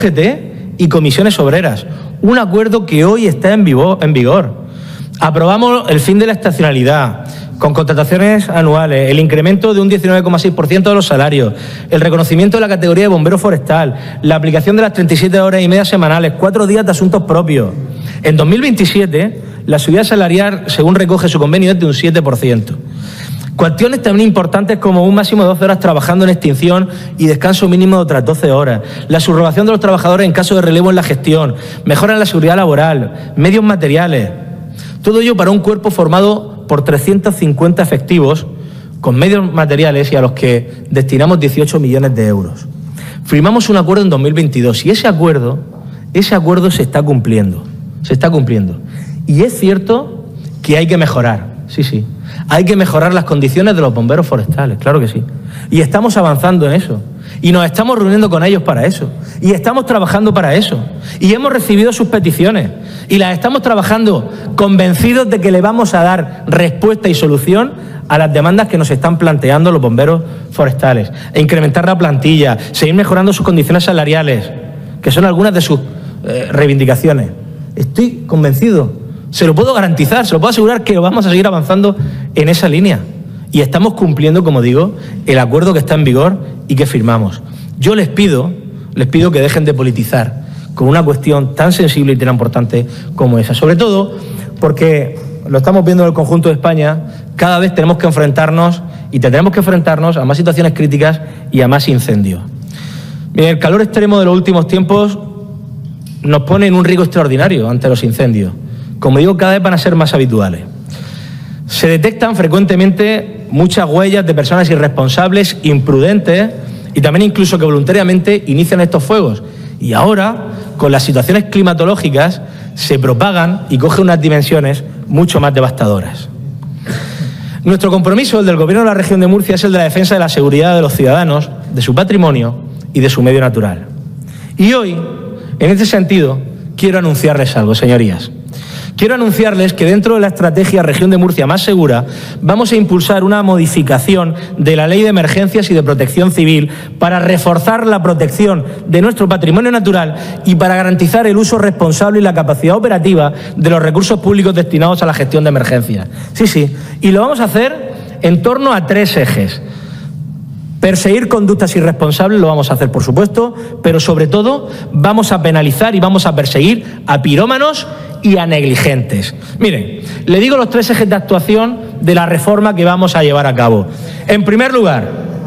UGT y comisiones obreras. Un acuerdo que hoy está en vigor. Aprobamos el fin de la estacionalidad, con contrataciones anuales, el incremento de un 19,6% de los salarios, el reconocimiento de la categoría de bombero forestal, la aplicación de las 37 horas y media semanales, 4 días de asuntos propios. En 2027, la subida salarial, según recoge su convenio, es de un 7%. Cuestiones también importantes como un máximo de 12 horas trabajando en extinción y descanso mínimo de otras 12 horas, la subrogación de los trabajadores en caso de relevo en la gestión, mejora en la seguridad laboral, medios materiales. Todo ello para un cuerpo formado por 350 efectivos con medios materiales y a los que destinamos 18 millones de euros. Firmamos un acuerdo en 2022 y ese acuerdo se está cumpliendo. Se está cumpliendo. Y es cierto que hay que mejorar, sí. Hay que mejorar las condiciones de los bomberos forestales, claro que sí. Y estamos avanzando en eso. Y nos estamos reuniendo con ellos para eso. Y estamos trabajando para eso. Y hemos recibido sus peticiones. Y las estamos trabajando convencidos de que le vamos a dar respuesta y solución a las demandas que nos están planteando los bomberos forestales. E incrementar la plantilla, seguir mejorando sus condiciones salariales, que son algunas de sus reivindicaciones. Estoy convencido. Se lo puedo garantizar, se lo puedo asegurar que vamos a seguir avanzando en esa línea. Y estamos cumpliendo, como digo, el acuerdo que está en vigor y que firmamos. Yo les pido que dejen de politizar con una cuestión tan sensible y tan importante como esa. Sobre todo porque, lo estamos viendo en el conjunto de España, cada vez tenemos que enfrentarnos y tendremos que enfrentarnos a más situaciones críticas y a más incendios. Bien, el calor extremo de los últimos tiempos nos pone en un riesgo extraordinario ante los incendios. Como digo, cada vez van a ser más habituales. Se detectan frecuentemente muchas huellas de personas irresponsables, imprudentes y también incluso que voluntariamente inician estos fuegos. Y ahora, con las situaciones climatológicas, se propagan y cogen unas dimensiones mucho más devastadoras. Nuestro compromiso, el del Gobierno de la Región de Murcia, es el de la defensa de la seguridad de los ciudadanos, de su patrimonio y de su medio natural. Y hoy, en este sentido, quiero anunciarles algo, señorías. Quiero anunciarles que dentro de la estrategia Región de Murcia Más Segura vamos a impulsar una modificación de la Ley de Emergencias y de Protección Civil para reforzar la protección de nuestro patrimonio natural y para garantizar el uso responsable y la capacidad operativa de los recursos públicos destinados a la gestión de emergencias. Sí, y lo vamos a hacer en torno a 3 ejes. Perseguir conductas irresponsables lo vamos a hacer, por supuesto, pero sobre todo vamos a penalizar y vamos a perseguir a pirómanos y a negligentes. Miren, le digo los 3 ejes de actuación de la reforma que vamos a llevar a cabo. En primer lugar,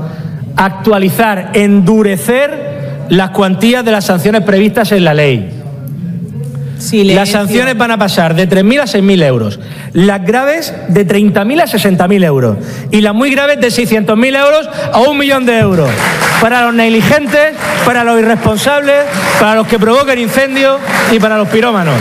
actualizar, endurecer las cuantías de las sanciones previstas en la ley. Silencio. Las sanciones van a pasar de 3.000 a 6.000 euros, las graves de 30.000 a 60.000 euros y las muy graves de 600.000 euros a 1 millón de euros. Para los negligentes, para los irresponsables, para los que provoquen incendios y para los pirómanos.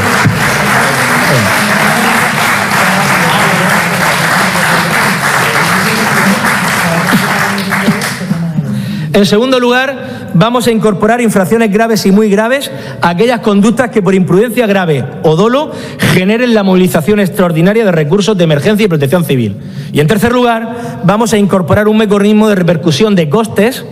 En segundo lugar, vamos a incorporar infracciones graves y muy graves a aquellas conductas que por imprudencia grave o dolo generen la movilización extraordinaria de recursos de emergencia y protección civil. Y en tercer lugar, vamos a incorporar un mecanismo de repercusión de costes,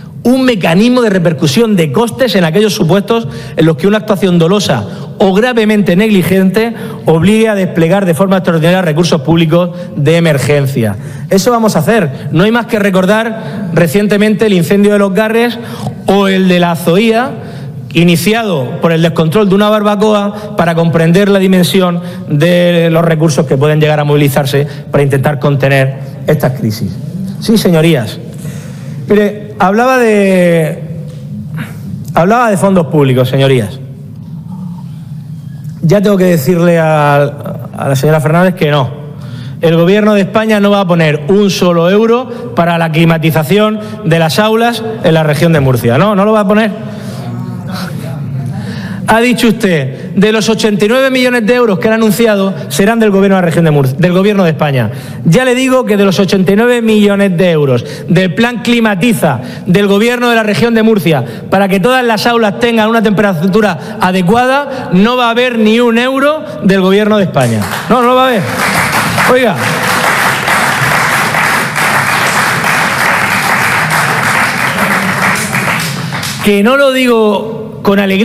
en aquellos supuestos en los que una actuación dolosa o gravemente negligente obligue a desplegar de forma extraordinaria recursos públicos de emergencia. Eso vamos a hacer. No hay más que recordar recientemente el incendio de Los Garres o el de la Zoía, iniciado por el descontrol de una barbacoa, para comprender la dimensión de los recursos que pueden llegar a movilizarse para intentar contener estas crisis. Sí, señorías. Mire, hablaba de fondos públicos, señorías. Ya tengo que decirle a la señora Fernández que no. El Gobierno de España no va a poner un solo euro para la climatización de las aulas en la región de Murcia. No lo va a poner. Ha dicho usted, de los 89 millones de euros que han anunciado serán del Gobierno de la región de Murcia, del Gobierno de España. Ya le digo que de los 89 millones de euros del plan Climatiza del Gobierno de la región de Murcia para que todas las aulas tengan una temperatura adecuada, no va a haber ni un euro del Gobierno de España. No lo va a haber. Oiga. Que no lo digo con alegría